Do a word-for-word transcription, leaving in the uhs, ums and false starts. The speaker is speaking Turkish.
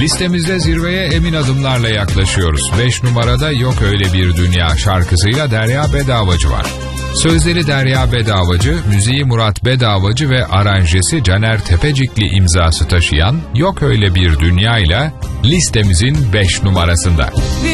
Listemizde zirveye emin adımlarla yaklaşıyoruz. beş numarada Yok Öyle Bir Dünya şarkısıyla Derya Bedavacı var. Sözleri Derya Bedavacı, müziği Murat Bedavacı ve aranjesi Caner Tepecikli imzası taşıyan Yok Öyle Bir Dünya ile listemizin beş numarasında.